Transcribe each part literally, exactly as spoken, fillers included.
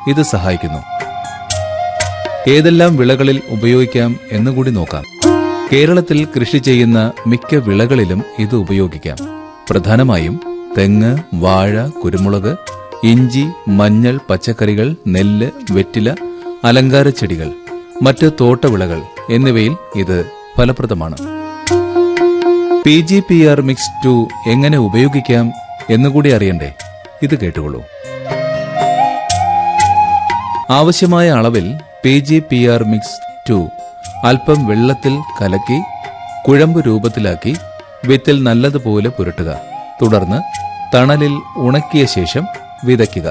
ഇത് സഹായിക്കുന്നു. ഏതെല്ലാം വിളകളിൽ ഉപയോഗിക്കാം എന്നുകൂടി നോക്കാം. കേരളത്തിൽ കൃഷി ചെയ്യുന്ന മിക്ക വിളകളിലും ഇത് ഉപയോഗിക്കാം. പ്രധാനമായും തെങ്ങ്, വാഴ, കുരുമുളക്, ഇഞ്ചി, മഞ്ഞൾ, പച്ചക്കറികൾ, നെല്ല്, വെറ്റില, അലങ്കാര ചെടികൾ, മറ്റ് തോട്ടവിളകൾ എന്നിവയിൽ ഇത് ഫലപ്രദമാണ്. P G P R mix to എങ്ങനെ ഉപയോഗിക്കാം എന്നുകൂടി അറിയണ്ടേ? ഇത് കേട്ടുകൊള്ളൂ. ആവശ്യമായ അളവിൽ P G P R mix to അല്പം വെള്ളത്തിൽ കലക്കി കുഴമ്പ് രൂപത്തിലാക്കി വിത്തിൽ നല്ലതുപോലെ പുരട്ടുക. തുടർന്ന് തണലിൽ ഉണക്കിയ ശേഷം വിതയ്ക്കുക.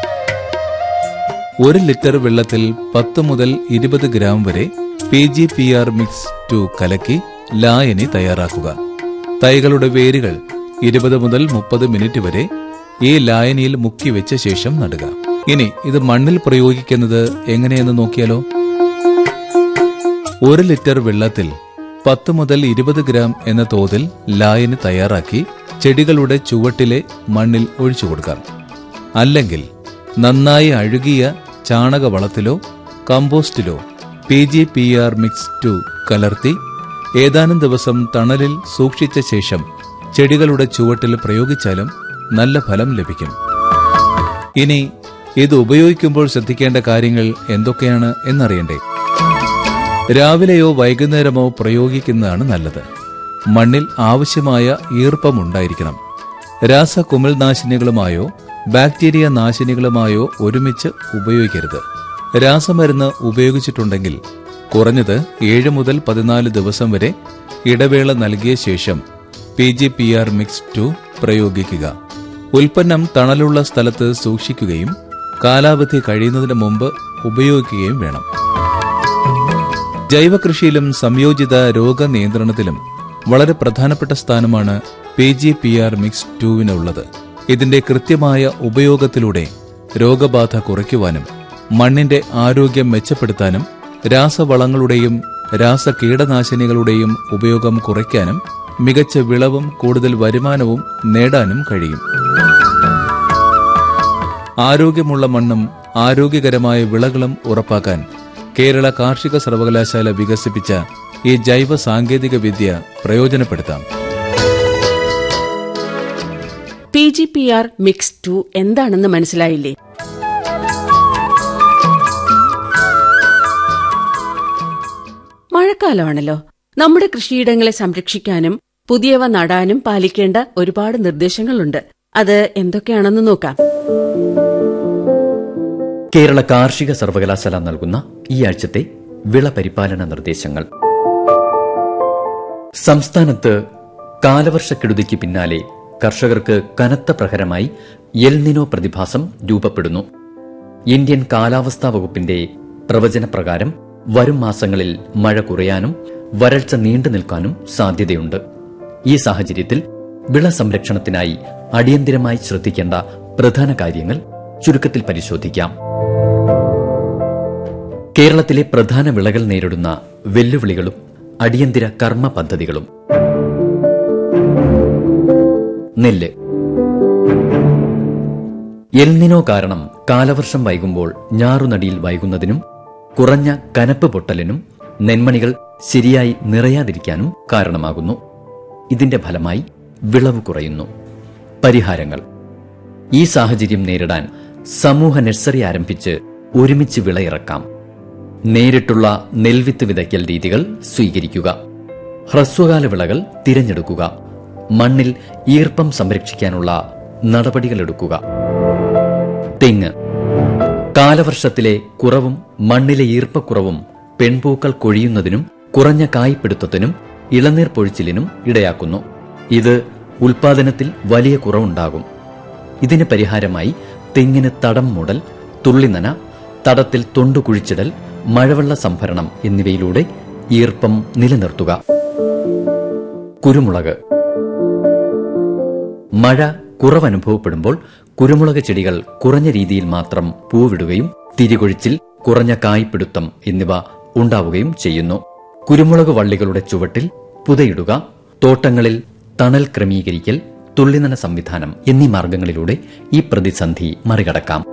ഒരു ലിറ്റർ വെള്ളത്തിൽ പത്ത് മുതൽ ഇരുപത് ഗ്രാം വരെ P G P R mix to കലക്കി ലായനി തയ്യാറാക്കുക. തൈകളുടെ വേരുകൾ ഇരുപത് മുതൽ മുപ്പത് മിനിറ്റ് വരെ ഈ ലായനിയിൽ മുക്കി വെച്ച ശേഷം നടുക. ഇനി ഇത് മണ്ണിൽ പ്രയോഗിക്കുന്നത് എങ്ങനെയെന്ന് നോക്കിയാലോ? ഒരു ലിറ്റർ വെള്ളത്തിൽ പത്ത് മുതൽ ഇരുപത് ഗ്രാം എന്ന തോതിൽ ലായനി തയ്യാറാക്കി ചെടികളുടെ ചുവട്ടിലെ മണ്ണിൽ ഒഴിച്ചു കൊടുക്കാം. അല്ലെങ്കിൽ നന്നായി അഴുകിയ ചാണകവളത്തിലോ കമ്പോസ്റ്റിലോ P G P R mix to കലർത്തി ഏതാനും ദിവസം തണലിൽ സൂക്ഷിച്ച ശേഷം ചെടികളുടെ ചുവട്ടിൽ പ്രയോഗിച്ചാലും നല്ല ഫലം ലഭിക്കും. ഇനി ഇത് ഉപയോഗിക്കുമ്പോൾ ശ്രദ്ധിക്കേണ്ട കാര്യങ്ങൾ എന്തൊക്കെയാണ് എന്നറിയണ്ടേ? രാവിലെയോ വൈകുന്നേരമോ പ്രയോഗിക്കുന്നതാണ് നല്ലത്. മണ്ണിൽ ആവശ്യമായ ഈർപ്പമുണ്ടായിരിക്കണം. രാസ കുമിൾനാശിനികളുമായോ ബാക്ടീരിയ നാശിനികളുമായോ ഒരുമിച്ച് ഉപയോഗിക്കരുത്. രാസമരുന്ന് ഉപയോഗിച്ചിട്ടുണ്ടെങ്കിൽ കുറഞ്ഞത് ഏഴ് മുതൽ പതിനാല് ദിവസം വരെ ഇടവേള നൽകിയ ശേഷം P G P R mix to പ്രയോഗിക്കുക. ഉൽപ്പന്നം തണലുള്ള സ്ഥലത്ത് സൂക്ഷിക്കുകയും കാലാവധി കഴിയുന്നതിന് മുമ്പ് ഉപയോഗിക്കുകയും വേണം. ജൈവകൃഷിയിലും സംയോജിത രോഗനിയന്ത്രണത്തിലും വളരെ പ്രധാനപ്പെട്ട സ്ഥാനമാണ് P G P R mix ടുവിനുള്ളത്. ഇതിന്റെ കൃത്യമായ ഉപയോഗത്തിലൂടെ രോഗബാധ കുറയ്ക്കുവാനും മണ്ണിന്റെ ആരോഗ്യം മെച്ചപ്പെടുത്താനും രാസവളങ്ങളുടെയും രാസകീടനാശിനികളുടെയും ഉപയോഗം കുറയ്ക്കാനും മികച്ച വിളവും കൂടുതൽ വരുമാനവും നേടാനും കഴിയും. ആരോഗ്യമുള്ള മണ്ണും ആരോഗ്യകരമായ വിളകളും ഉറപ്പാക്കാൻ കേരള കാർഷിക സർവകലാശാല വികസിപ്പിച്ച ഈ ജൈവ സാങ്കേതിക വിദ്യ പ്രയോജനപ്പെടുത്താം. P G P R mix to എന്താണെന്ന് മനസ്സിലായില്ലേ? മഴക്കാലമാണല്ലോ. നമ്മുടെ കൃഷിയിടങ്ങളെ സംരക്ഷിക്കാനും പുതിയവ നടാനും പാലിക്കേണ്ട ഒരുപാട് നിർദ്ദേശങ്ങളുണ്ട്. അത് എന്തൊക്കെയാണെന്ന് നോക്കാം. കേരള കാർഷിക സർവകലാശാല നൽകുന്ന ഈ ആഴ്ചത്തെ വിള പരിപാലന നിർദ്ദേശങ്ങൾ. സംസ്ഥാനത്ത് കാലവർഷക്കെടുതിക്ക് പിന്നാലെ കർഷകർക്ക് കനത്ത പ്രഹരമായി എൽ നിനോ പ്രതിഭാസം രൂപപ്പെടുന്നു. ഇന്ത്യൻ കാലാവസ്ഥാ വകുപ്പിന്റെ പ്രവചനപ്രകാരം വരും മാസങ്ങളിൽ മഴ കുറയാനും വരൾച്ച നീണ്ടു നിൽക്കാനും സാധ്യതയുണ്ട്. ഈ സാഹചര്യത്തിൽ വിള സംരക്ഷണത്തിനായി അടിയന്തിരമായി ശ്രദ്ധിക്കേണ്ട പ്രധാന കാര്യങ്ങൾ ചുരുക്കത്തിൽ പരിശോധിക്കാം. കേരളത്തിലെ പ്രധാന വിളകൾ നേരിടുന്ന വെല്ലുവിളികളും അടിയന്തര കർമ്മ പദ്ധതികളും. നെല്ല്. എൽ നിനോ കാരണം കാലവർഷം വൈകുമ്പോൾ ഞാറുനടിയിൽ വൈകുന്നതിനും കുറഞ്ഞ കനപ്പ് പൊട്ടലിനും നെന്മണികൾ ശരിയായി നിറയാതിരിക്കാനും കാരണമാകുന്നു. ഇതിന്റെ ഫലമായി വിളവ് കുറയുന്നു. പരിഹാരങ്ങൾ. ഈ സാഹചര്യം നേരിടാൻ സമൂഹ നഴ്സറി ആരംഭിച്ച് ഒരുമിച്ച് വിളയിറക്കാം. നേരിട്ടുള്ള നെൽവിത്ത് വിതയ്ക്കൽ രീതികൾ സ്വീകരിക്കുക. ഹ്രസ്വകാല വിളകൾ തിരഞ്ഞെടുക്കുക. മണ്ണിൽ ഈർപ്പം സംരക്ഷിക്കാനുള്ള നടപടികളെടുക്കുക. തെങ്ങ്. കാലവർഷത്തിലെ കുറവും മണ്ണിലെ ഈർപ്പക്കുറവും പെൺപൂക്കൾ കൊഴിയുന്നതിനും കുറഞ്ഞ കായ്പിടുത്തത്തിനും ഇളനീർ പൊഴിച്ചിലിനും ഇടയാക്കുന്നു. ഇത് ഉൽപാദനത്തിൽ വലിയ കുറവുണ്ടാകും. ഇതിന് പരിഹാരമായി തെങ്ങിന് തടം മൂടൽ, തുള്ളിനന, തടത്തിൽ തൊണ്ടു കുഴിച്ചിടൽ, മഴവെള്ള സംഭരണം എന്നിവയിലൂടെ ഈർപ്പം നിലനിർത്തുക. കുരുമുളക്. മഴ കുറവനുഭവപ്പെടുമ്പോൾ കുരുമുളക് ചെടികൾ കുറഞ്ഞ രീതിയിൽ മാത്രം പൂവിടുകയും തിരികൊഴിച്ചിൽ, കുറഞ്ഞ കായ്പിടുത്തം എന്നിവ ഉണ്ടാവുകയും ചെയ്യുന്നു. കുരുമുളക് വള്ളികളുടെ ചുവട്ടിൽ പുതയിടുക, തോട്ടങ്ങളിൽ തണൽ ക്രമീകരിക്കൽ, തുള്ളിനന സംവിധാനം എന്നീ മാർഗങ്ങളിലൂടെ ഈ പ്രതിസന്ധി മറികടക്കാം.